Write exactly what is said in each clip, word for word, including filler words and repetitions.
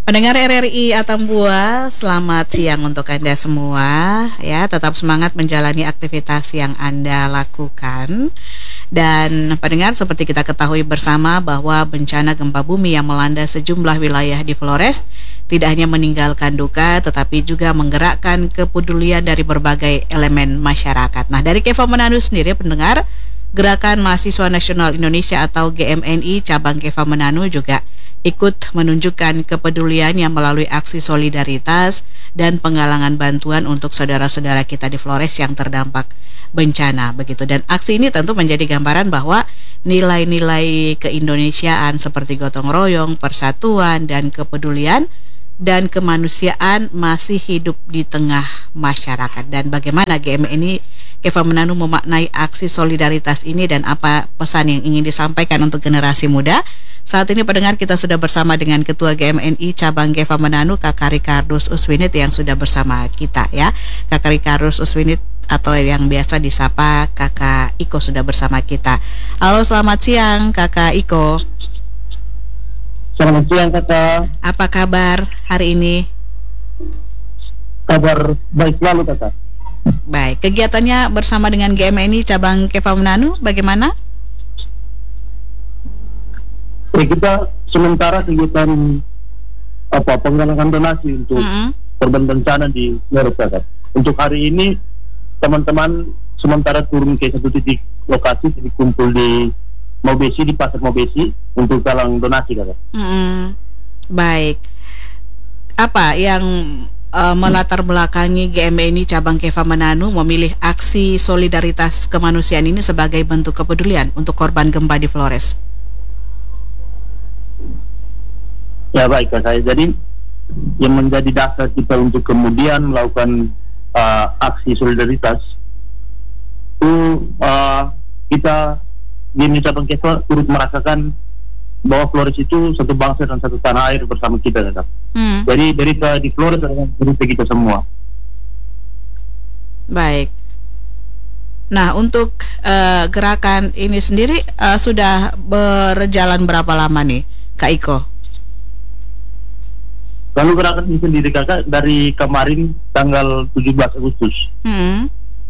Pendengar R R I Atambua, selamat siang untuk Anda semua. Ya, tetap semangat menjalani aktivitas yang Anda lakukan. Dan pendengar, seperti kita ketahui bersama bahwa bencana gempa bumi yang melanda sejumlah wilayah di Flores tidak hanya meninggalkan duka, tetapi juga menggerakkan kepedulian dari berbagai elemen masyarakat. Nah, dari Keva Manado sendiri, pendengar, Gerakan Mahasiswa Nasional Indonesia atau G M N I cabang Keva Manado juga ikut menunjukkan kepeduliannya melalui aksi solidaritas dan penggalangan bantuan untuk saudara-saudara kita di Flores yang terdampak bencana begitu. Dan aksi ini tentu menjadi gambaran bahwa nilai-nilai keindonesiaan seperti gotong royong, persatuan, dan kepedulian dan kemanusiaan masih hidup di tengah masyarakat. Dan bagaimana G M N I Keva Manado memaknai aksi solidaritas ini dan apa pesan yang ingin disampaikan untuk generasi muda? Saat ini pendengar, kita sudah bersama dengan Ketua G M N I Cabang Keva Manado, Kakak Ricardus Uswinit yang sudah bersama kita ya. Kakak Ricardus Uswinit atau yang biasa disapa Kakak Iko sudah bersama kita. Halo, selamat siang Kakak Iko. Selamat siang Kakak. Apa kabar hari ini? Kabar baik selalu Kakak. Baik, kegiatannya bersama dengan G M N I Cabang Keva Manado bagaimana? Ya, kita sementara kegiatan apa penggalangan donasi untuk mm-hmm. korban bencana di Flores Kakak. Untuk hari ini teman-teman sementara turun ke satu titik lokasi, titik kumpul di Mobesi, di Pasar Mobesi untuk galang donasi Kakak. Mm-hmm. Baik. Apa yang uh, melatar belakangi G M N I Cabang Keva Manado memilih aksi solidaritas kemanusiaan ini sebagai bentuk kepedulian untuk korban gempa di Flores? Ya baik Kak, jadi yang menjadi dasar kita untuk kemudian melakukan uh, aksi solidaritas itu uh, kita di Cabang Keva turut merasakan bahwa Flores itu satu bangsa dan satu tanah air bersama kita Kak. Hmm. Jadi derita di Flores adalah derita kita semua. Baik. Nah, untuk uh, gerakan ini sendiri uh, sudah berjalan berapa lama nih Kak Iko? Kalau gerakan ini sendiri Kakak dari kemarin tanggal tujuh belas Agustus. Hmm.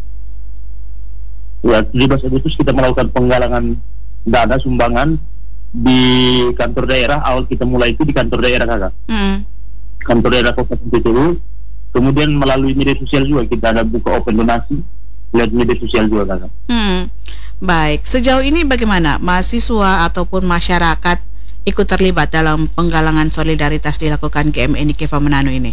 Ya, tujuh belas Agustus kita melakukan penggalangan dana sumbangan di kantor daerah. Awal kita mulai itu di kantor daerah Kakak. Hmm. Kantor daerah Kabupaten P T U. Kemudian melalui media sosial juga kita ada buka open donasi lewat media sosial juga Kakak. Hmm. Baik, sejauh ini bagaimana mahasiswa ataupun masyarakat ikut terlibat dalam penggalangan solidaritas dilakukan G M N I Keva Manado ini?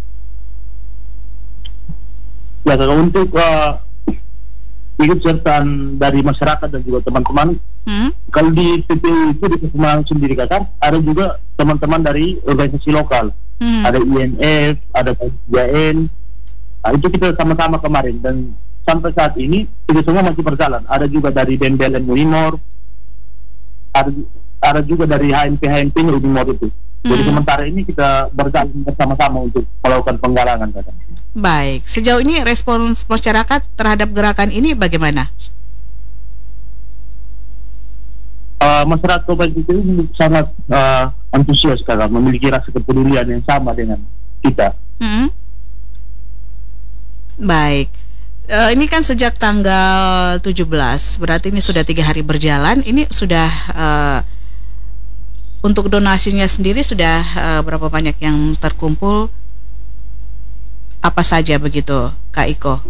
Ya, kalau untuk uh, ikut sertaan dari masyarakat dan juga teman-teman, hmm? kalau di P T U itu di Keva Manado sendiri Kakak, ada juga teman-teman dari organisasi lokal, hmm. ada I M F, ada P J N, nah, itu kita sama-sama kemarin dan sampai saat ini itu semua masih berjalan. Ada juga dari B M B L M Unimor, ada ada juga dari H M P H M P Unimor itu. Jadi hmm. sementara ini kita berjalan bersama-sama untuk melakukan penggalangan Kakak. Baik, sejauh ini respons masyarakat terhadap gerakan ini bagaimana? Uh, masyarakat Kabupaten itu sangat uh, antusias Kakak, memiliki rasa kepedulian yang sama dengan kita. Hmm. Baik. Uh, ini kan sejak tanggal tujuh belas, berarti ini sudah tiga hari berjalan. Ini sudah uh, untuk donasinya sendiri sudah uh, berapa banyak yang terkumpul? Apa saja begitu, Kak Iko?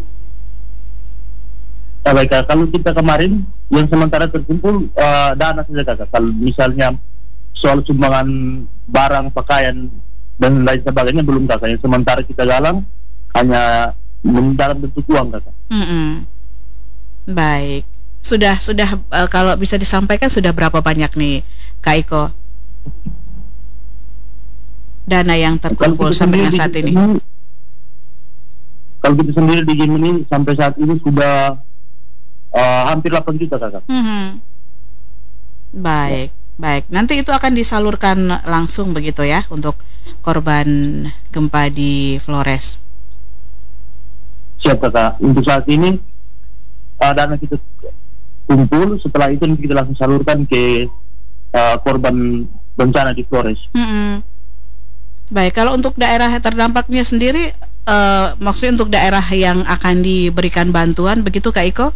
Ya, baik, kalau kita kemarin yang sementara terkumpul uh, dana saja Kakak. Kalau misalnya soal sumbangan barang, pakaian dan lain sebagainya belum Kakak. Yang sementara kita galang hanya dalam bentuk uang Kakak. Mm-hmm. Baik, sudah sudah uh, kalau bisa disampaikan sudah berapa banyak nih Kak Iko dana yang terkumpul sampai dengan saat ini? ini? Kalau kita sendiri di game ini sampai saat ini sudah uh, hampir delapan juta Kakak. Mm-hmm. Baik, ya. Baik. Nanti itu akan disalurkan langsung begitu ya untuk korban gempa di Flores. Siap Kakak. Untuk saat ini uh, dana kita kumpul, setelah itu kita langsung salurkan ke uh, korban bencana di Flores. Mm-hmm. Baik, kalau untuk daerah terdampaknya sendiri, uh, maksudnya untuk daerah yang akan diberikan bantuan, begitu Kak Iko?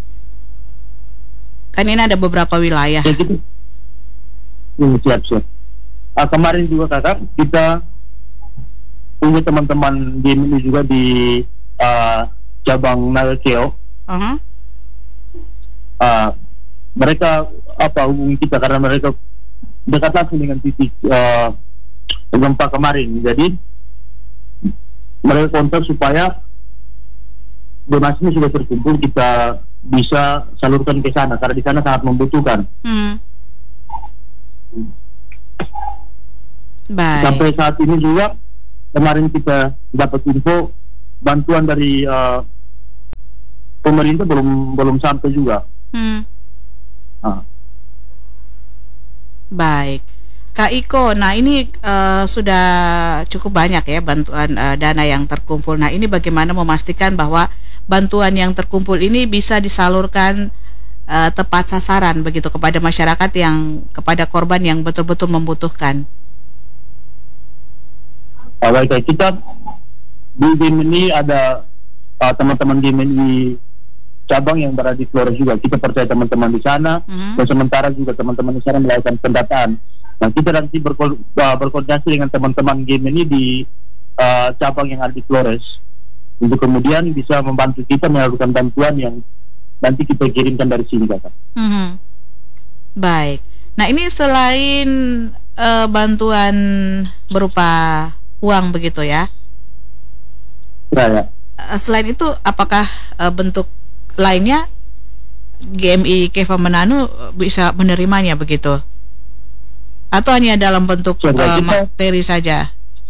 Kan ini ada beberapa wilayah. Ya, gitu. Hmm, siap, siap. Uh, kemarin juga kakak, kita punya teman-teman di ini juga di uh, cabang Nagakeo. Uh-huh. Uh, mereka apa hubungi kita karena mereka dekat langsung dengan titik uh, gempa kemarin. Jadi mereka kontak supaya donasinya sudah terkumpul, kita bisa salurkan ke sana karena di sana sangat membutuhkan. Hmm. Baik. Sampai saat ini juga kemarin kita dapat info bantuan dari uh, pemerintah belum belum sampai juga. Hmm. Nah. Baik. Kak Iko, nah ini uh, sudah cukup banyak ya bantuan uh, dana yang terkumpul. Nah ini bagaimana memastikan bahwa bantuan yang terkumpul ini bisa disalurkan uh, tepat sasaran begitu kepada masyarakat yang, kepada korban yang betul-betul membutuhkan? Baik, kita di game ini ada uh, teman-teman game ini cabang yang berada di Flores juga. Kita percaya teman-teman di sana, mm-hmm. dan sementara juga teman-teman di sana melakukan pendataan. Nah, kita nanti berko- uh, berkoordinasi dengan teman-teman game ini di uh, cabang yang ada di Flores untuk kemudian bisa membantu kita melakukan bantuan yang nanti kita kirimkan dari sini, kakak. Mm-hmm. Baik. Nah, ini selain uh, bantuan berupa uang begitu ya? Ya, ya. Uh, selain itu, apakah uh, bentuk lainnya G M I Keva Mananu bisa menerimanya begitu? Atau hanya dalam bentuk Coba, uh, kita, materi saja?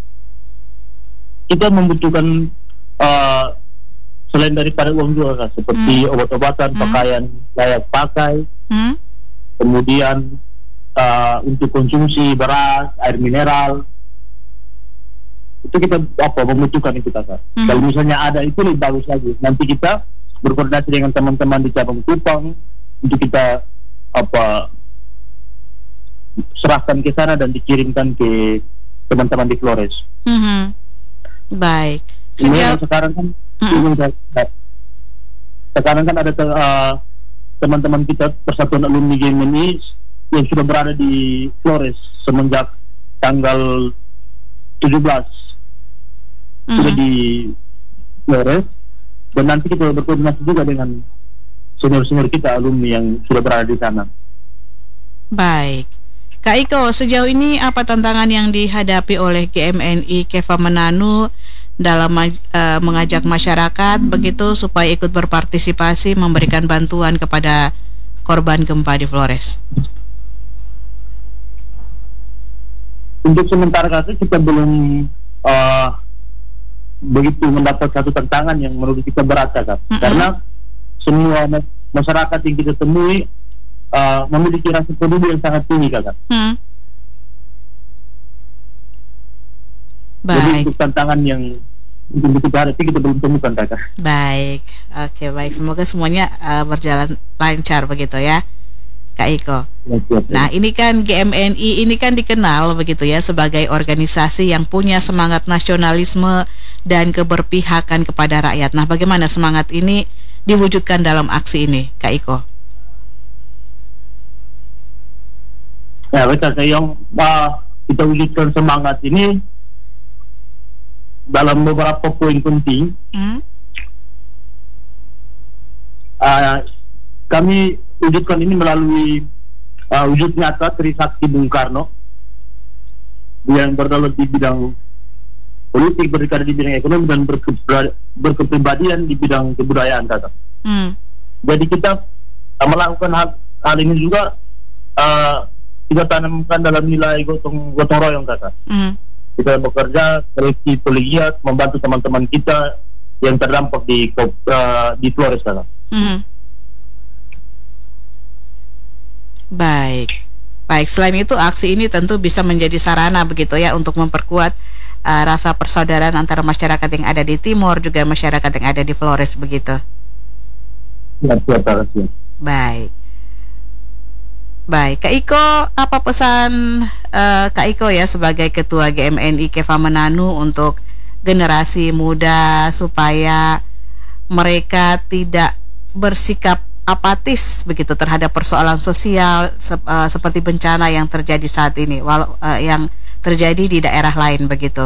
Kita membutuhkan uh, selain daripada uang juga, Kak, seperti hmm. obat-obatan, hmm. pakaian layak pakai, hmm. kemudian uh, untuk konsumsi beras, air mineral, itu kita apa membutuhkan itu, Kak. Hmm. Kalau misalnya ada itu lebih bagus lagi. Nanti kita berkoordinasi dengan teman-teman di cabang Kupang untuk kita apa serahkan ke sana dan dikirimkan ke teman-teman di Flores. Mm-hmm. Baik. Sejauh sekarang kan, mm-hmm. sekarang kan ada uh, teman-teman kita Persatuan Alumni G M N I yang sudah berada di Flores semenjak tanggal tujuh belas mm-hmm. sudah di Flores, dan nanti kita berkoordinasi juga dengan senior-senior kita alumni yang sudah berada di sana. Baik. Kak Iko, sejauh ini apa tantangan yang dihadapi oleh G M N I Keva Mananu dalam uh, mengajak masyarakat begitu supaya ikut berpartisipasi memberikan bantuan kepada korban gempa di Flores? Untuk sementara kasus kita belum uh, begitu mendapat satu tantangan yang menurut kita berat, Kak. Mm-hmm. Karena semua masyarakat yang kita temui Uh, memiliki rasa peduli yang sangat tinggi, Kakak. Hmm. Jadi untuk tantangan yang untuk kita hadapi kita belum temukan, Kakak. Baik, oke, baik. Semoga semuanya uh, berjalan lancar begitu ya, Kak Iko. Ya, ya, ya. Nah, ini kan G M N I ini kan dikenal begitu ya sebagai organisasi yang punya semangat nasionalisme dan keberpihakan kepada rakyat. Nah, bagaimana semangat ini diwujudkan dalam aksi ini, Kak Iko? Ya, betul. Yang uh, kita wujudkan semangat ini dalam beberapa poin penting. Hmm? Uh, kami wujudkan ini melalui uh, wujud nyata Trisakti Bung Karno yang berdalam di bidang politik, berdikari di bidang ekonomi, dan berke- berkepribadian di bidang kebudayaan, Kak. Hmm. Jadi kita uh, melakukan hal, hal ini juga uh, kita tanamkan dalam nilai gotong gotong royong, Kakak. Mm. Kita bekerja kolektif kolegiat membantu teman-teman kita yang terdampak di uh, di Flores, Kakak. Mm. Baik, baik. Selain itu aksi ini tentu bisa menjadi sarana begitu ya untuk memperkuat uh, rasa persaudaraan antara masyarakat yang ada di Timor juga masyarakat yang ada di Flores begitu. Ya, siap, siap. Baik. Baik, Kak Iko, apa pesan uh, Kak Iko ya sebagai Ketua G M N I Keva Mananu untuk generasi muda supaya mereka tidak bersikap apatis begitu terhadap persoalan sosial se- uh, seperti bencana yang terjadi saat ini, walau uh, yang terjadi di daerah lain begitu?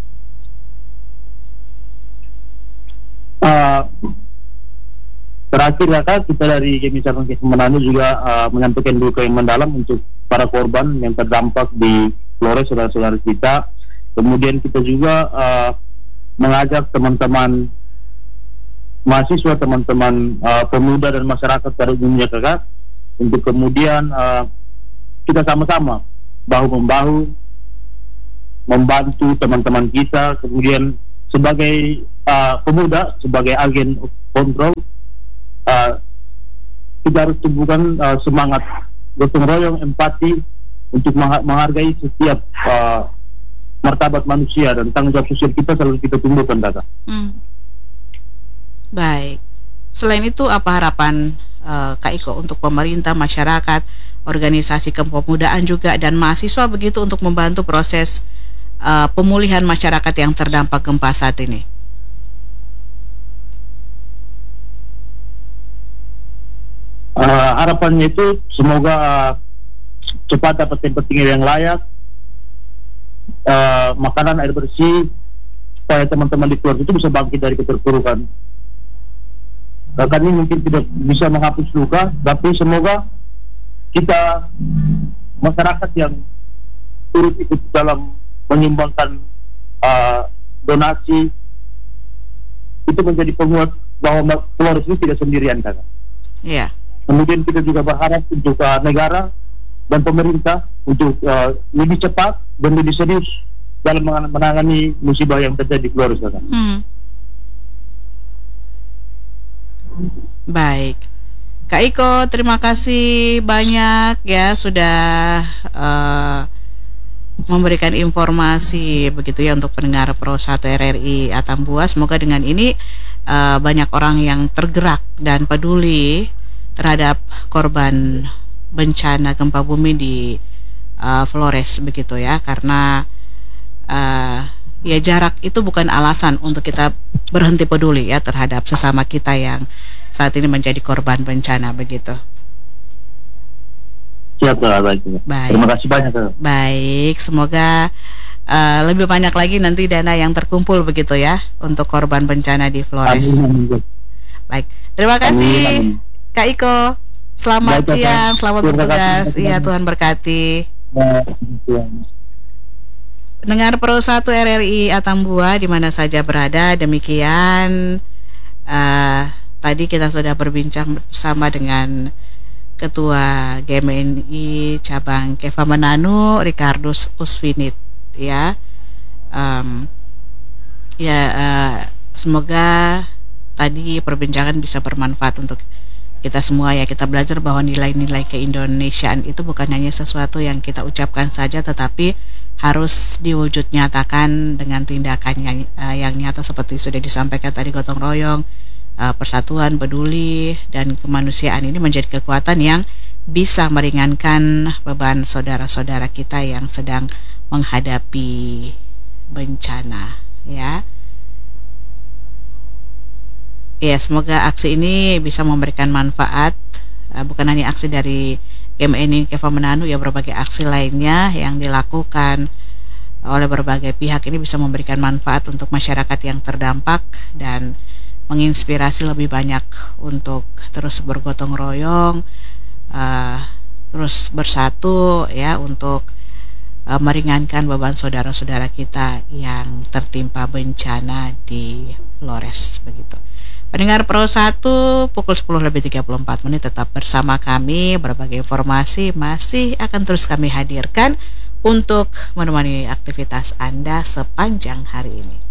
Uh, Terakhir kakak, kita dari G M I Cabang Keva Mananu juga uh, menyampaikan duka yang mendalam untuk para korban yang terdampak di Flores, saudara-saudara kita. Kemudian kita juga uh, mengajak teman-teman mahasiswa, teman-teman uh, pemuda dan masyarakat pada umumnya kakak, untuk kemudian uh, kita sama-sama bahu-membahu membantu teman-teman kita. Kemudian sebagai uh, pemuda, sebagai agen kontrol, Uh, kita harus tumbuhkan uh, semangat gotong royong, empati untuk menghargai setiap uh, martabat manusia, dan tanggung jawab sosial kita selalu kita tumbuhkan, Kakak. Hmm. Baik. Selain itu, apa harapan uh, Kak Iko untuk pemerintah, masyarakat, organisasi kepemudaan juga dan mahasiswa begitu untuk membantu proses uh, pemulihan masyarakat yang terdampak gempa saat ini? Uh, harapannya itu semoga uh, cepat dapat tempat tinggal yang layak, uh, makanan, air bersih, supaya teman-teman di keluarga itu bisa bangkit dari keterpurukan. Kakak ini mungkin tidak bisa menghapus luka, tapi semoga kita, masyarakat yang turut ikut dalam menyumbangkan uh, donasi, itu menjadi penguat bahwa Flores ini tidak sendirian, Kakak. Iya. Yeah. Kemudian kita juga berharap untuk uh, negara dan pemerintah untuk uh, lebih cepat dan lebih serius dalam menangani musibah yang terjadi di Flores. Hmm. Baik, Kak Iko, terima kasih banyak ya sudah uh, memberikan informasi begitu ya untuk pendengar Pro satu R R I Atambua. Semoga dengan ini uh, banyak orang yang tergerak dan peduli terhadap korban bencana gempa bumi di uh, Flores begitu ya, karena uh, ya jarak itu bukan alasan untuk kita berhenti peduli ya terhadap sesama kita yang saat ini menjadi korban bencana begitu. Siap, baik. Baik. Terima kasih banyak. Baik, semoga uh, lebih banyak lagi nanti dana yang terkumpul begitu ya untuk korban bencana di Flores. Amin. Baik, terima kasih. Amin. Kak Iko, selamat Baik, siang, selamat bertugas. Iya, Tuhan berkati. Dengar Pro satu R R I Atambua di mana saja berada, demikian uh, tadi kita sudah berbincang bersama dengan Ketua G M N I Cabang Keva Mananu, Ricardus Usfinit ya. Um, ya uh, semoga tadi perbincangan bisa bermanfaat untuk kita semua ya. Kita belajar bahwa nilai-nilai keindonesiaan itu bukan hanya sesuatu yang kita ucapkan saja, tetapi harus diwujud nyatakan dengan tindakan yang, uh, yang nyata seperti sudah disampaikan tadi, gotong royong, uh, persatuan, peduli, dan kemanusiaan ini menjadi kekuatan yang bisa meringankan beban saudara-saudara kita yang sedang menghadapi bencana ya. Ya, semoga aksi ini bisa memberikan manfaat, uh, bukan hanya aksi dari G M N I Keva Mananu ya, berbagai aksi lainnya yang dilakukan oleh berbagai pihak ini bisa memberikan manfaat untuk masyarakat yang terdampak dan menginspirasi lebih banyak untuk terus bergotong royong, uh, terus bersatu ya untuk uh, meringankan beban saudara-saudara kita yang tertimpa bencana di Flores begitu. Pendengar Pro satu, pukul sepuluh lebih tiga puluh empat menit tetap bersama kami. Berbagai informasi masih akan terus kami hadirkan untuk menemani aktivitas Anda sepanjang hari ini.